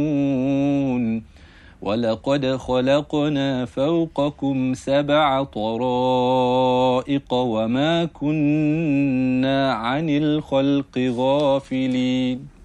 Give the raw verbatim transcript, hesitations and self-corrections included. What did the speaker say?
ولقد خلقنا فوقكم سبع طرائق وما كنا عن الخلق غافلين